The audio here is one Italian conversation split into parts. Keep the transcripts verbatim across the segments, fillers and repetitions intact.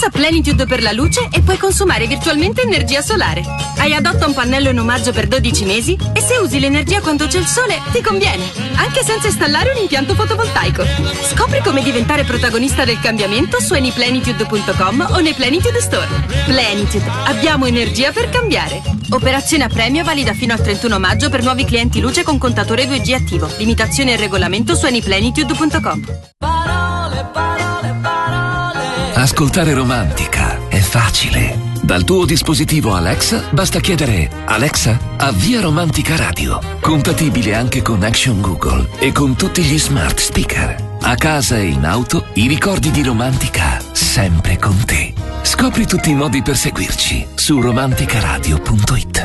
Passa Plenitude per la luce e puoi consumare virtualmente energia solare. Hai Adotta un pannello in omaggio per dodici mesi e se usi l'energia quando c'è il sole ti conviene, anche senza installare un impianto fotovoltaico. Scopri come diventare protagonista del cambiamento su anyplenitude punto com o nei Plenitude Store. Plenitude, abbiamo energia per cambiare. Operazione a premio valida fino al trentuno maggio per nuovi clienti luce con contatore due G attivo. Limitazioni e regolamento su anyplenitude punto com. Parole, parole, parole. Ascoltare Romantica è facile. Dal tuo dispositivo Alexa basta chiedere: Alexa, avvia Romantica Radio. Compatibile anche con Action Google e con tutti gli smart speaker. A casa e in auto, i ricordi di Romantica sempre con te. Scopri tutti i modi per seguirci su romanticaradio punto it.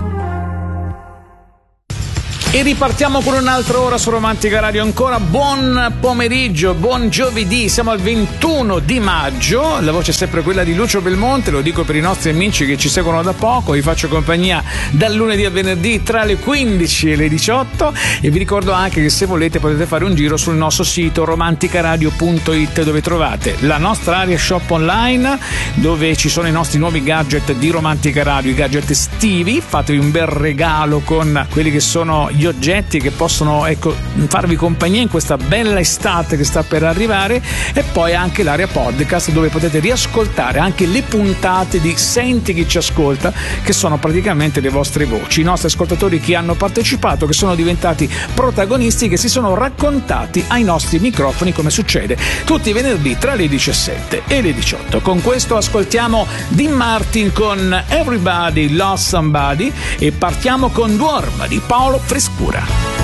E ripartiamo con un'altra ora su Romantica Radio. Ancora buon pomeriggio, buon giovedì, siamo al ventuno di maggio. La voce è sempre quella di Lucio Belmonte, lo dico per i nostri amici che ci seguono da poco. Vi faccio compagnia dal lunedì al venerdì tra le quindici e le diciotto e vi ricordo anche che se volete potete fare un giro sul nostro sito romanticaradio punto it, dove trovate la nostra area shop online, dove ci sono i nostri nuovi gadget di Romantica Radio, i gadget estivi. Fatevi un bel regalo con quelli che sono gli oggetti che possono, ecco, farvi compagnia in questa bella estate che sta per arrivare. E poi anche l'area podcast, dove potete riascoltare anche le puntate di Senti chi ci ascolta, che sono praticamente le vostre voci, i nostri ascoltatori che hanno partecipato, che sono diventati protagonisti, che si sono raccontati ai nostri microfoni, come succede tutti i venerdì tra le diciassette e le diciotto. Con questo ascoltiamo Dean Martin con Everybody Loves Somebody e partiamo con Dwarf di Paolo Frescura.